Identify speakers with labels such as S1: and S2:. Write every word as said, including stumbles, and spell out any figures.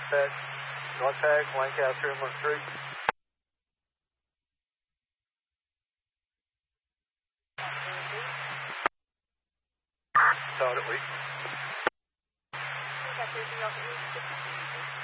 S1: Tech, North Tech, Lancaster, Inlet three. Todd at least.